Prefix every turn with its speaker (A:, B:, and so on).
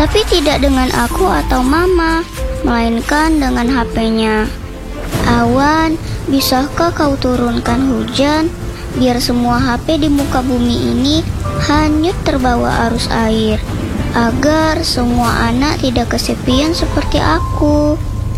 A: Tapi tidak dengan aku atau mama, melainkan dengan HP-nya. Awan, bisakah kau turunkan hujan, biar semua HP di muka bumi ini hanyut terbawa arus air, agar semua anak tidak kesepian seperti aku.